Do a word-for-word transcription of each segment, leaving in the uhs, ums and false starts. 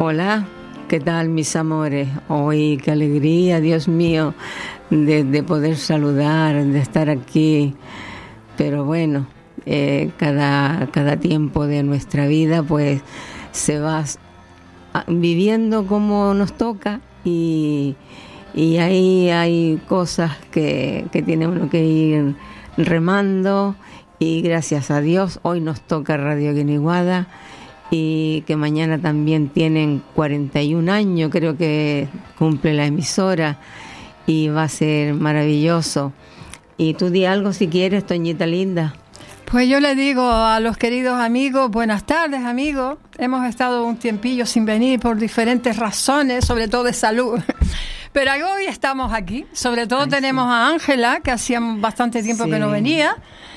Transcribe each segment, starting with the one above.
Hola, ¿qué tal mis amores? Hoy qué alegría, Dios mío, de, de poder saludar, de estar aquí. Pero bueno, eh, cada, cada tiempo de nuestra vida pues se va viviendo como nos toca y, y ahí hay cosas que, que tiene uno que ir remando y gracias a Dios hoy nos toca Radio Guiniguada. Y que mañana también tienen cuarenta y un años, creo que cumple la emisora y va a ser maravilloso. Y tú di algo si quieres, Toñita linda. Pues yo le digo a los queridos amigos, buenas tardes amigos. Hemos estado un tiempillo sin venir por diferentes razones, sobre todo de salud. Pero hoy estamos aquí, sobre todo Ay, tenemos sí. a Ángela, que hacía bastante tiempo sí. que no venía.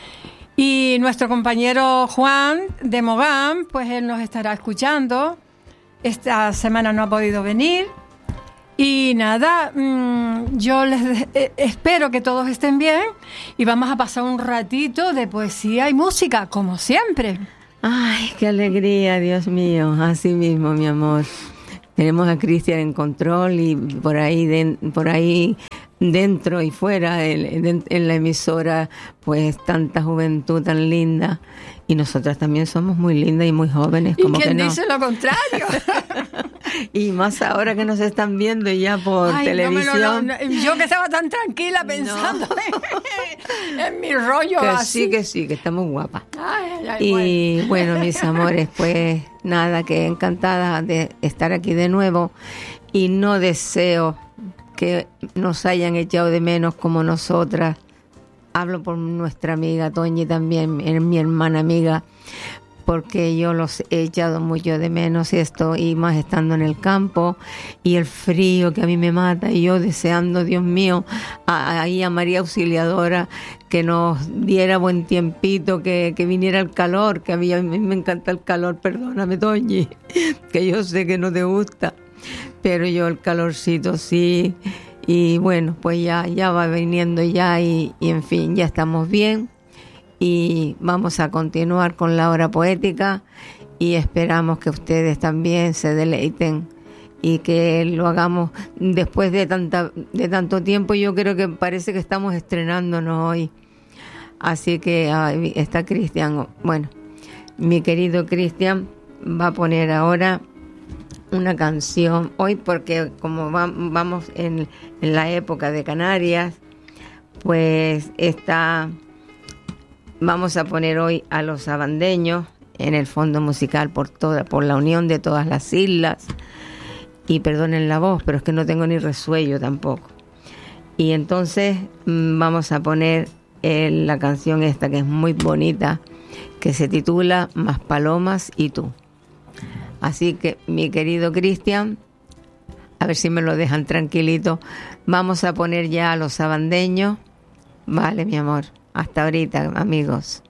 Y nuestro compañero Juan de Mogán, pues él nos estará escuchando. Esta semana no ha podido venir. Y nada, mmm, yo les eh, espero que todos estén bien y vamos a pasar un ratito de poesía y música, como siempre. Ay, qué alegría, Dios mío, así mismo, mi amor. Tenemos a Cristian en control y por ahí, de, por ahí dentro y fuera, en, en la emisora, pues tanta juventud tan linda. Y nosotras también somos muy lindas y muy jóvenes. Como ¿Y quién que no? dice lo contrario? Y más ahora que nos están viendo ya por Ay, televisión. No me lo, no, yo que estaba tan tranquila pensando no. en, en mi rollo que así. Sí, que sí, que estamos guapas. Ay, ay, ay, y bueno. bueno, mis amores, pues nada, que encantada de estar aquí de nuevo. Y no deseo que nos hayan echado de menos como nosotras. Hablo por nuestra amiga Toñi también, mi hermana amiga, porque yo los he echado mucho de menos esto, y más estando en el campo, y el frío que a mí me mata, y yo deseando, Dios mío, ahí a, a María Auxiliadora, que nos diera buen tiempito, que, que viniera el calor, que a mí, a mí me encanta el calor, perdóname Toñi, que yo sé que no te gusta, pero yo el calorcito sí. Y bueno, pues ya, ya va viniendo ya y, y en fin, ya estamos bien y vamos a continuar con la hora poética y esperamos que ustedes también se deleiten y que lo hagamos después de tanta de tanto tiempo. Yo creo que parece que estamos estrenándonos hoy. Así que ay, está Cristian, bueno, mi querido Cristian va a poner ahora una canción hoy porque como va, vamos en, en la época de Canarias, pues está, vamos a poner hoy a los sabandeños en el fondo musical por toda, por la unión de todas las islas. Y perdonen la voz, pero es que no tengo ni resuello tampoco. Y entonces vamos a poner eh, la canción esta que es muy bonita, que se titula Más palomas y tú. Así que, mi querido Cristian, a ver si me lo dejan tranquilito, vamos a poner ya a los sabandeños. Vale, mi amor. Hasta ahorita, amigos.